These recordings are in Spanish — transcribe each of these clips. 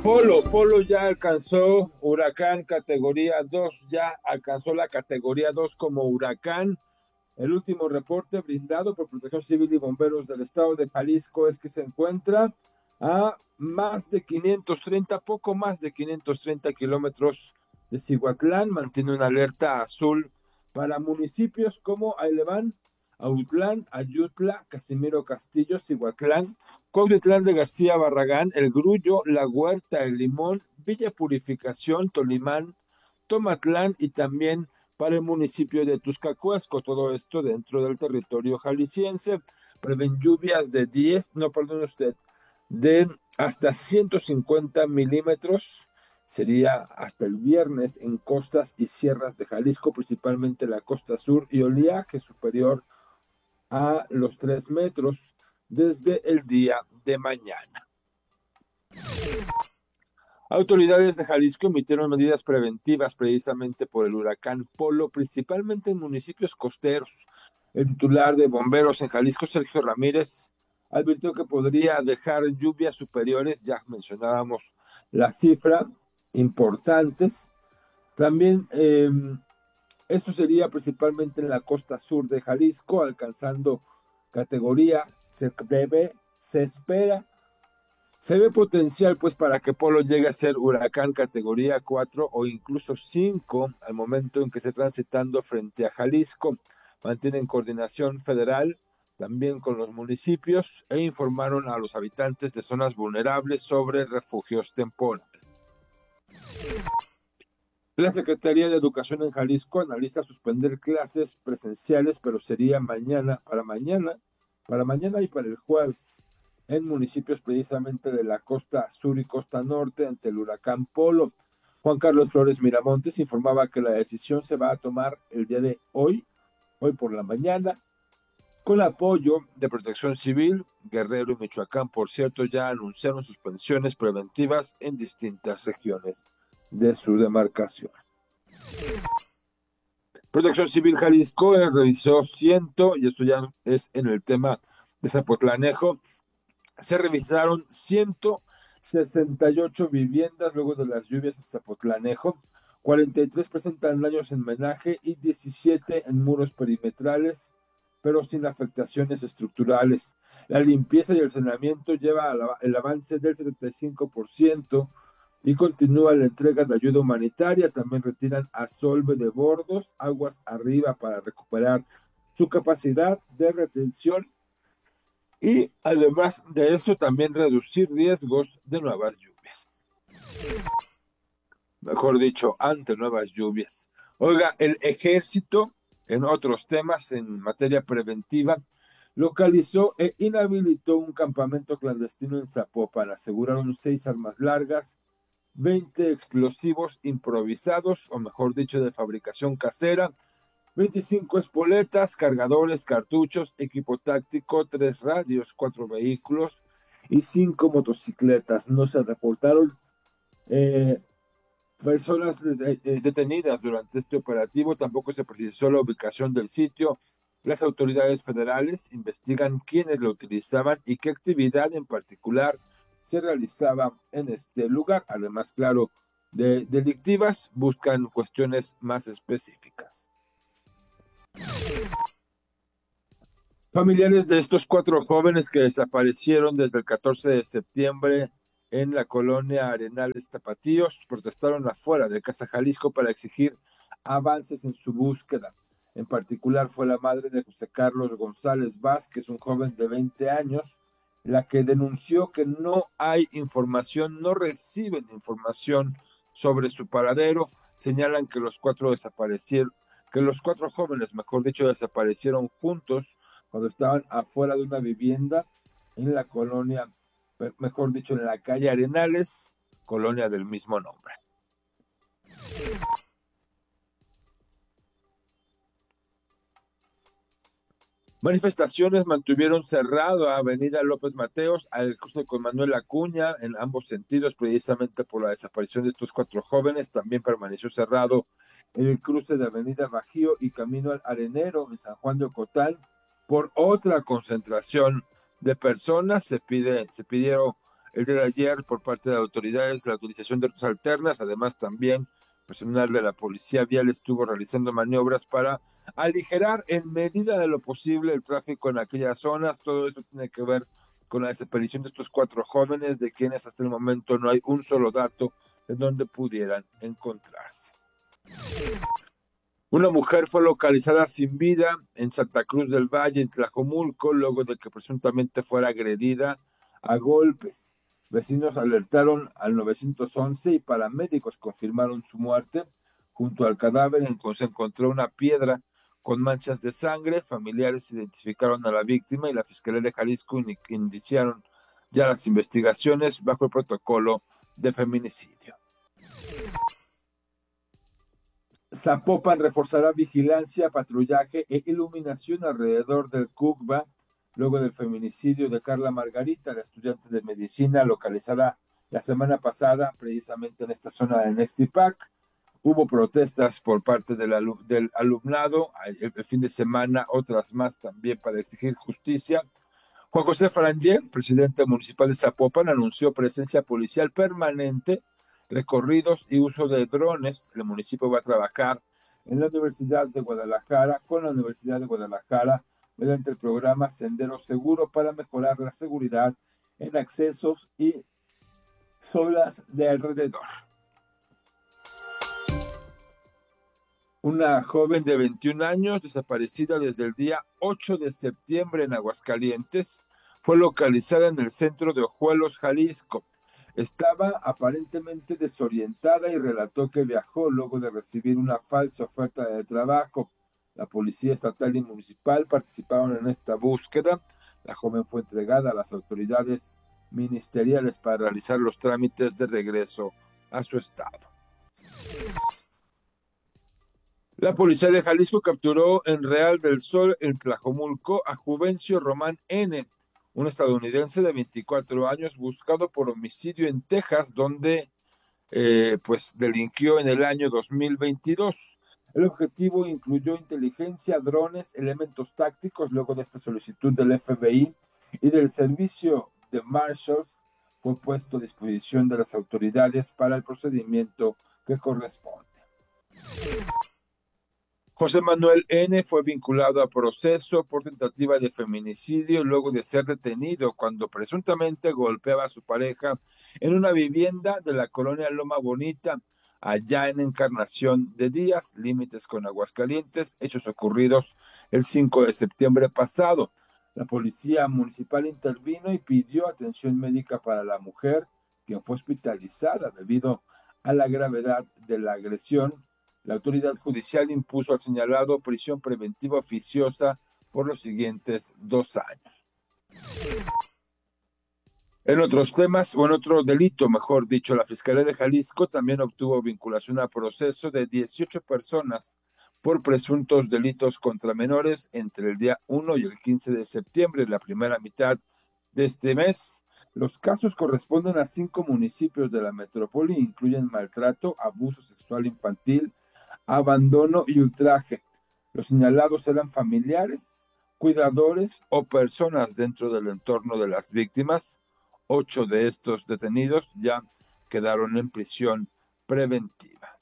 Polo ya alcanzó huracán categoría 2, ya alcanzó la categoría 2 como huracán. El último reporte brindado por Protección Civil y Bomberos del Estado de Jalisco es que se encuentra a más de 530, poco más de 530 kilómetros de Cihuatlán. Mantiene una alerta azul para municipios como Aileván, Autlán, Ayutla, Casimiro Castillo, Cihuatlán, Cuautitlán de García Barragán, El Grullo, La Huerta, El Limón, Villa Purificación, Tolimán, Tomatlán y también para el municipio de Tuzcacuasco, todo esto dentro del territorio jalisciense. Prevén lluvias de 10, no, perdón usted, de hasta 150 milímetros, sería hasta el viernes en costas y sierras de Jalisco, principalmente la costa sur, y oleaje superior a los 3 metros desde el día de mañana. Autoridades de Jalisco emitieron medidas preventivas precisamente por el huracán Polo, principalmente en municipios costeros. El titular de bomberos en Jalisco, Sergio Ramírez, advirtió que podría dejar lluvias superiores, ya mencionábamos la cifra, importantes. También esto sería principalmente en la costa sur de Jalisco, alcanzando categoría, se ve potencial pues para que Polo llegue a ser huracán categoría 4 o incluso 5 al momento en que esté transitando frente a Jalisco. Mantienen coordinación federal también con los municipios e informaron a los habitantes de zonas vulnerables sobre refugios temporales. La Secretaría de Educación en Jalisco analiza suspender clases presenciales, pero sería para mañana y para el jueves, en municipios precisamente de la costa sur y costa norte ante el huracán Polo. Juan Carlos Flores Miramontes informaba que la decisión se va a tomar el día de hoy por la mañana, con apoyo de Protección Civil. Guerrero y Michoacán, por cierto, ya anunciaron suspensiones preventivas en distintas regiones de su demarcación. Protección Civil Jalisco revisó y esto ya es en el tema de Zapotlanejo, se revisaron 168 viviendas luego de las lluvias en Zapotlanejo, 43 presentan daños en menaje y 17 en muros perimetrales, pero sin afectaciones estructurales. La limpieza y el saneamiento lleva el avance del 75% y continúa la entrega de ayuda humanitaria. También retiran a Solve de Bordos, aguas arriba, para recuperar su capacidad de retención y además de eso también reducir riesgos de nuevas lluvias. Mejor dicho, ante nuevas lluvias. Oiga, el ejército, en otros temas, en materia preventiva, localizó e inhabilitó un campamento clandestino en Zapopan. Aseguraron 6 armas largas, 20 explosivos improvisados, o mejor dicho, de fabricación casera, 25 espoletas, cargadores, cartuchos, equipo táctico, 3 radios, 4 vehículos y 5 motocicletas. No se reportaron personas detenidas durante este operativo, tampoco se precisó la ubicación del sitio. Las autoridades federales investigan quiénes lo utilizaban y qué actividad en particular se realizaba en este lugar. Además, claro, de delictivas, buscan cuestiones más específicas. Familiares de estos 4 jóvenes que desaparecieron desde el 14 de septiembre en la colonia Arenales Tapatíos protestaron afuera de Casa Jalisco para exigir avances en su búsqueda. En particular fue la madre de José Carlos González Vázquez, un joven de 20 años, la que denunció que no hay información, no reciben información sobre su paradero. Señalan que los 4 desaparecieron, que los 4 jóvenes, mejor dicho, desaparecieron juntos cuando estaban afuera de una vivienda en la colonia, mejor dicho, en la calle Arenales, colonia del mismo nombre. Manifestaciones mantuvieron cerrado a Avenida López Mateos al cruce con Manuel Acuña en ambos sentidos, precisamente por la desaparición de estos 4 jóvenes. También permaneció cerrado en el cruce de Avenida Bajío y Camino al Arenero en San Juan de Ocotán por otra concentración de personas. Se pidieron el día de ayer por parte de autoridades la utilización de rutas alternas. Además, también personal de la policía vial estuvo realizando maniobras para aligerar en medida de lo posible el tráfico en aquellas zonas. Todo esto tiene que ver con la desaparición de estos 4 jóvenes, de quienes hasta el momento no hay un solo dato de donde pudieran encontrarse. Una mujer fue localizada sin vida en Santa Cruz del Valle, en Tlajomulco, luego de que presuntamente fuera agredida a golpes. Vecinos alertaron al 911 y paramédicos confirmaron su muerte. Junto al cadáver se encontró una piedra con manchas de sangre. Familiares identificaron a la víctima y la Fiscalía de Jalisco iniciaron ya las investigaciones bajo el protocolo de feminicidio. Zapopan reforzará vigilancia, patrullaje e iluminación alrededor del CUCBA luego del feminicidio de Carla Margarita, la estudiante de medicina localizada la semana pasada precisamente en esta zona de Nextipac. Hubo protestas por parte del alumnado, el fin de semana otras más también para exigir justicia. Juan José Frangé, presidente municipal de Zapopan, anunció presencia policial permanente, recorridos y uso de drones. El municipio va a trabajar en la Universidad de Guadalajara, con la Universidad de Guadalajara, mediante el programa Sendero Seguro para mejorar la seguridad en accesos y zonas de alrededor. Una joven de 21 años, desaparecida desde el día 8 de septiembre en Aguascalientes, fue localizada en el centro de Ojuelos, Jalisco. Estaba aparentemente desorientada y relató que viajó luego de recibir una falsa oferta de trabajo. La policía estatal y municipal participaron en esta búsqueda. La joven fue entregada a las autoridades ministeriales para realizar los trámites de regreso a su estado. La policía de Jalisco capturó en Real del Sol, en Tlajomulco, a Juvencio Román N., un estadounidense de 24 años buscado por homicidio en Texas, donde delinquió en el año 2022. El objetivo incluyó inteligencia, drones, elementos tácticos. Luego de esta solicitud del FBI y del servicio de Marshals, fue puesto a disposición de las autoridades para el procedimiento que corresponde. José Manuel N. fue vinculado a proceso por tentativa de feminicidio luego de ser detenido cuando presuntamente golpeaba a su pareja en una vivienda de la colonia Loma Bonita, allá en Encarnación de Díaz, límites con Aguascalientes, hechos ocurridos el 5 de septiembre pasado. La policía municipal intervino y pidió atención médica para la mujer, quien fue hospitalizada debido a la gravedad de la agresión. La autoridad judicial impuso al señalado prisión preventiva oficiosa por los siguientes 2 años. En otros temas, o en otro delito, mejor dicho, la Fiscalía de Jalisco también obtuvo vinculación a proceso de 18 personas por presuntos delitos contra menores entre el día 1 y el 15 de septiembre, la primera mitad de este mes. Los casos corresponden a 5 municipios de la metrópoli, incluyen maltrato, abuso sexual infantil, abandono y ultraje. Los señalados eran familiares, cuidadores o personas dentro del entorno de las víctimas. 8 de estos detenidos ya quedaron en prisión preventiva.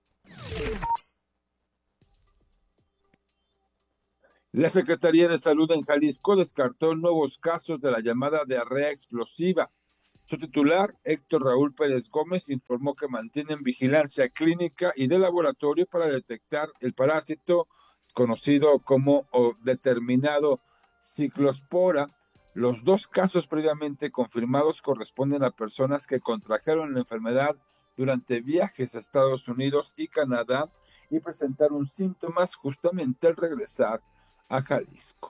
La Secretaría de Salud en Jalisco descartó nuevos casos de la llamada diarrea explosiva. Su titular, Héctor Raúl Pérez Gómez, informó que mantienen vigilancia clínica y de laboratorio para detectar el parásito conocido como determinado ciclospora. Los 2 casos previamente confirmados corresponden a personas que contrajeron la enfermedad durante viajes a Estados Unidos y Canadá y presentaron síntomas justamente al regresar a Jalisco.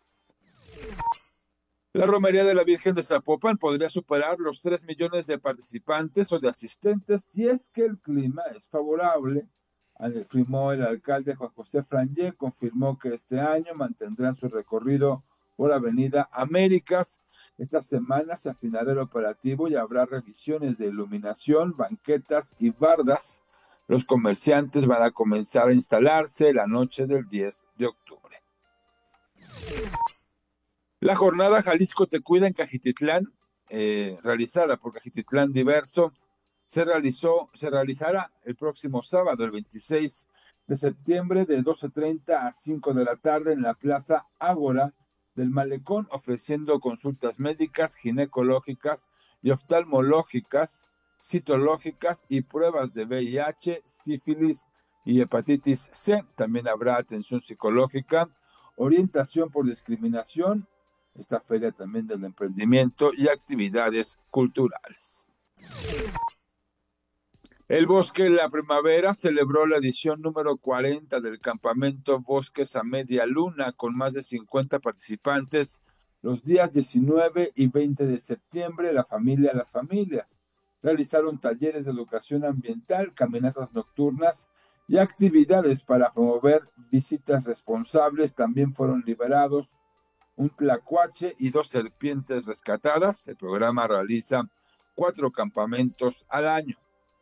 La romería de la Virgen de Zapopan podría superar los 3 millones de participantes o de asistentes si es que el clima es favorable. Afirmó el alcalde Juan José Frangé, confirmó que este año mantendrán su recorrido por Avenida Américas. Esta semana se afinará el operativo y habrá revisiones de iluminación, banquetas y bardas. Los comerciantes van a comenzar a instalarse la noche del 10 de octubre. La jornada Jalisco Te Cuida en Cajititlán realizada por Cajititlán Diverso se realizará el próximo sábado, el 26 de septiembre, de 12:30 a 5 de la tarde en la Plaza Ágora del Malecón, ofreciendo consultas médicas, ginecológicas y oftalmológicas, citológicas y pruebas de VIH, sífilis y hepatitis C. También habrá atención psicológica, orientación por discriminación, esta feria también del emprendimiento y actividades culturales. El Bosque de la Primavera celebró la edición número 40 del campamento Bosques a Media Luna con más de 50 participantes los días 19 y 20 de septiembre. Las familias realizaron talleres de educación ambiental, caminatas nocturnas y actividades para promover visitas responsables. También fueron liberados un tlacuache y 2 serpientes rescatadas. El programa realiza 4 campamentos al año.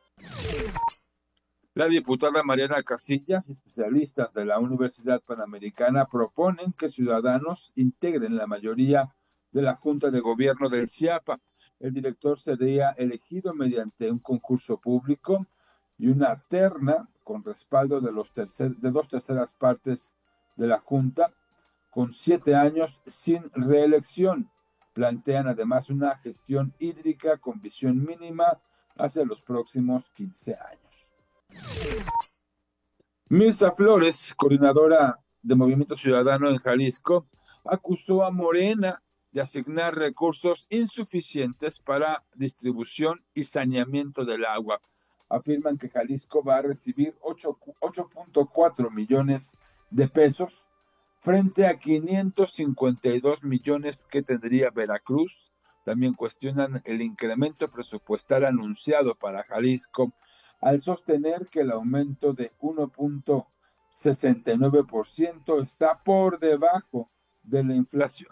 La diputada Mariana Casillas y especialistas de la Universidad Panamericana proponen que ciudadanos integren la mayoría de la Junta de Gobierno del CIAPA. El director sería elegido mediante un concurso público y una terna con respaldo de 2/3 partes de la Junta, con 7 años sin reelección. Plantean además una gestión hídrica con visión mínima hacia los próximos 15 años. Mirza Flores, coordinadora de Movimiento Ciudadano en Jalisco, acusó a Morena de asignar recursos insuficientes para distribución y saneamiento del agua. Afirman que Jalisco va a recibir 8.4 millones de pesos frente a 552 millones que tendría Veracruz. También cuestionan el incremento presupuestal anunciado para Jalisco, al sostener que el aumento de 1.69% está por debajo de la inflación.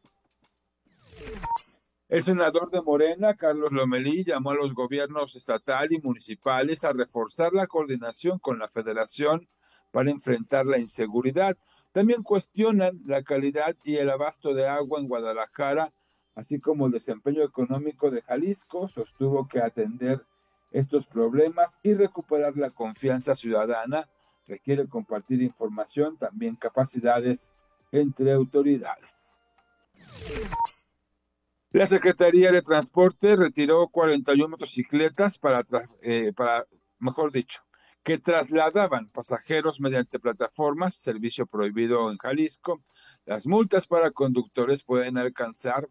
El senador de Morena, Carlos Lomelí, llamó a los gobiernos estatal y municipales a reforzar la coordinación con la Federación para enfrentar la inseguridad. También cuestionan la calidad y el abasto de agua en Guadalajara, así como el desempeño económico de Jalisco. Sostuvo que atender estos problemas y recuperar la confianza ciudadana requiere compartir información, también capacidades entre autoridades. La Secretaría de Transporte retiró 41 motocicletas que trasladaban pasajeros mediante plataformas, servicio prohibido en Jalisco. Las multas para conductores pueden alcanzar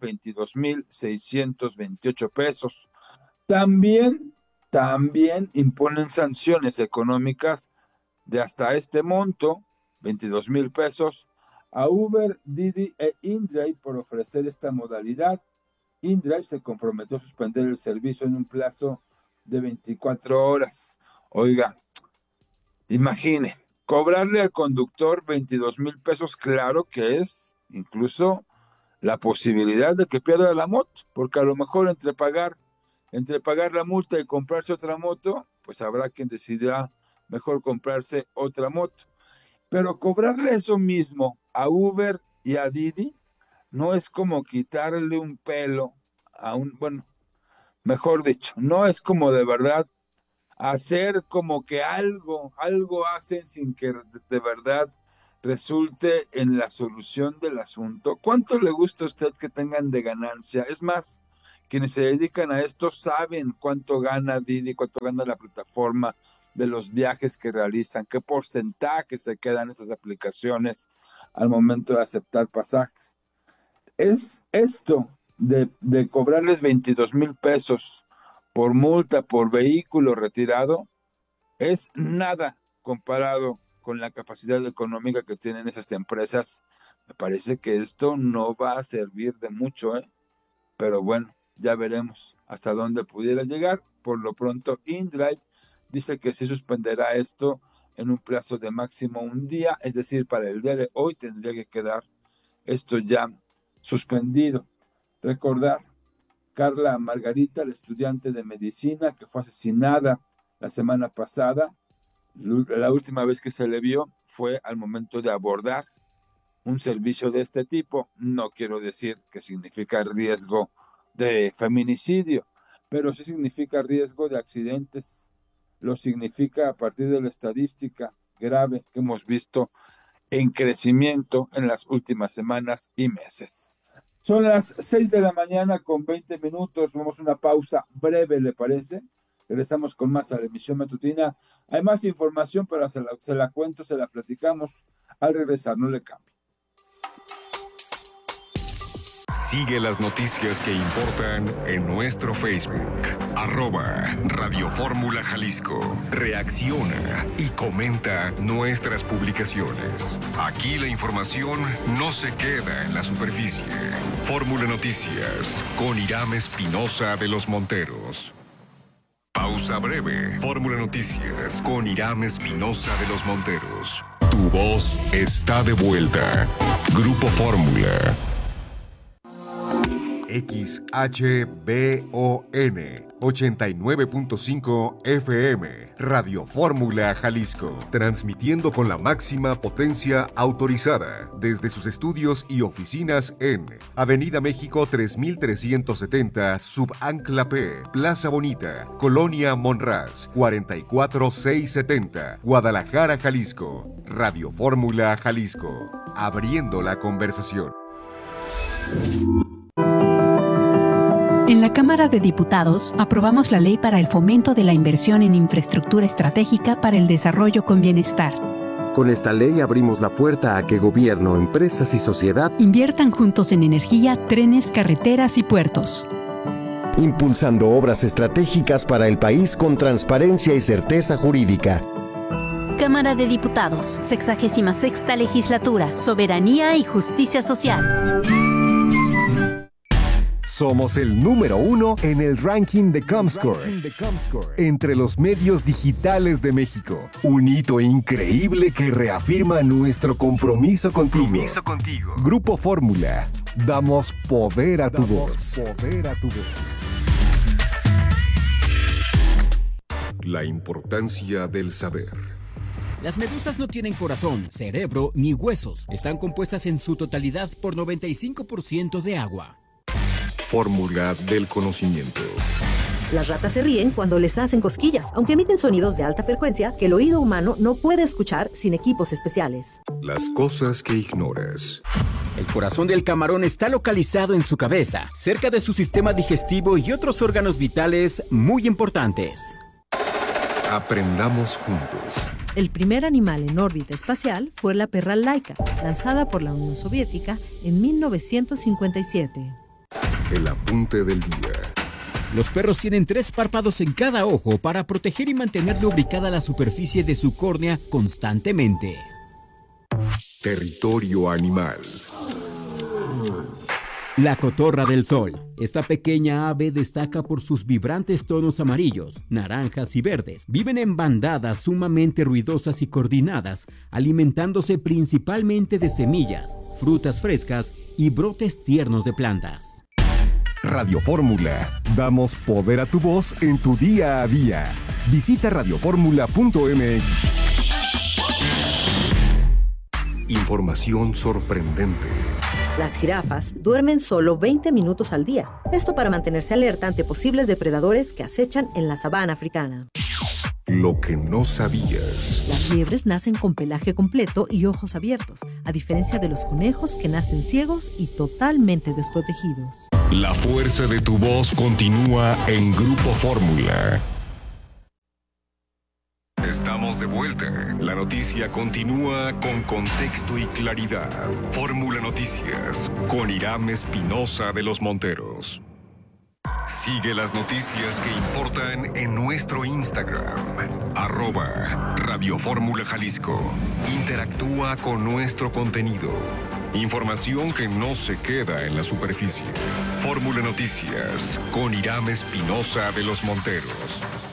22,628 pesos. También imponen sanciones económicas de hasta este monto, 22,000 pesos, a Uber, Didi e InDrive por ofrecer esta modalidad. InDrive se comprometió a suspender el servicio en un plazo de 24 horas. Oiga, imagine, cobrarle al conductor 22,000 pesos, claro que es incluso la posibilidad de que pierda la moto, porque a lo mejor entre pagar la multa y comprarse otra moto, pues habrá quien decidirá mejor comprarse otra moto. Pero cobrarle eso mismo a Uber y a Didi no es como quitarle un pelo mejor dicho, no es como de verdad hacer como que algo hacen sin que de verdad resulte en la solución del asunto. ¿Cuánto le gusta a usted que tengan de ganancia? Es más, quienes se dedican a esto saben cuánto gana Didi, cuánto gana la plataforma de los viajes que realizan, qué porcentaje se quedan esas aplicaciones al momento de aceptar pasajes. Es esto de cobrarles 22,000 pesos por multa por vehículo retirado, es nada comparado con la capacidad económica que tienen esas empresas. Me parece que esto no va a servir de mucho, pero bueno, ya veremos hasta dónde pudiera llegar. Por lo pronto, InDrive dice que se suspenderá esto en un plazo de máximo un día, es decir, para el día de hoy tendría que quedar esto ya suspendido. Recordar, Carla Margarita, la estudiante de medicina que fue asesinada la semana pasada, la última vez que se le vio fue al momento de abordar un servicio de este tipo. No quiero decir que significa riesgo de feminicidio, pero sí significa riesgo de accidentes. Lo significa a partir de la estadística grave que hemos visto en crecimiento en las últimas semanas y meses. Son las 6 de la mañana con 20 minutos. Vamos a una pausa breve, ¿le parece? Regresamos con más a la emisión matutina. Hay más información, pero se la cuento, se la platicamos al regresar. No le cambie. Sigue las noticias que importan en nuestro Facebook. @Radio Fórmula Jalisco. Reacciona y comenta nuestras publicaciones. Aquí la información no se queda en la superficie. Fórmula Noticias con Irán Espinosa de los Monteros. Pausa breve. Fórmula Noticias con Irán Espinosa de los Monteros. Tu voz está de vuelta. Grupo Fórmula. XHBON 89.5 FM, Radio Fórmula Jalisco, transmitiendo con la máxima potencia autorizada desde sus estudios y oficinas en Avenida México 3370, Subancla P, Plaza Bonita, Colonia Monraz, 44670, Guadalajara, Jalisco. Radio Fórmula Jalisco, abriendo la conversación. En la Cámara de Diputados aprobamos la Ley para el Fomento de la Inversión en Infraestructura Estratégica para el Desarrollo con Bienestar. Con esta ley abrimos la puerta a que gobierno, empresas y sociedad inviertan juntos en energía, trenes, carreteras y puertos, impulsando obras estratégicas para el país con transparencia y certeza jurídica. Cámara de Diputados, 66ª Legislatura, Soberanía y Justicia Social. Somos el número 1 en el ranking de Comscore, entre los medios digitales de México. Un hito increíble que reafirma nuestro compromiso contigo. Grupo Fórmula. Damos poder a tu voz. La importancia del saber. Las medusas no tienen corazón, cerebro ni huesos. Están compuestas en su totalidad por 95% de agua. Fórmula del conocimiento. Las ratas se ríen cuando les hacen cosquillas, aunque emiten sonidos de alta frecuencia que el oído humano no puede escuchar sin equipos especiales. Las cosas que ignoras. El corazón del camarón está localizado en su cabeza, cerca de su sistema digestivo y otros órganos vitales muy importantes. Aprendamos juntos. El primer animal en órbita espacial fue la perra Laika, lanzada por la Unión Soviética en 1957. El apunte del día. Los perros tienen 3 párpados en cada ojo para proteger y mantener lubricada la superficie de su córnea constantemente. Territorio animal. La cotorra del sol. Esta pequeña ave destaca por sus vibrantes tonos amarillos, naranjas y verdes. Viven en bandadas sumamente ruidosas y coordinadas, alimentándose principalmente de semillas, frutas frescas y brotes tiernos de plantas. Radio Fórmula. Damos poder a tu voz en tu día a día. Visita radioformula.mx. Información sorprendente. Las jirafas duermen solo 20 minutos al día. Esto para mantenerse alerta ante posibles depredadores que acechan en la sabana africana. Lo que no sabías. Las liebres nacen con pelaje completo y ojos abiertos, a diferencia de los conejos que nacen ciegos y totalmente desprotegidos. La fuerza de tu voz continúa en Grupo Fórmula. Estamos de vuelta. La noticia continúa con contexto y claridad. Fórmula Noticias con Irán Espinosa de los Monteros. Sigue las noticias que importan en nuestro Instagram, @Radio Fórmula Jalisco. Interactúa con nuestro contenido. Información que no se queda en la superficie. Fórmula Noticias con Irán Espinosa de los Monteros.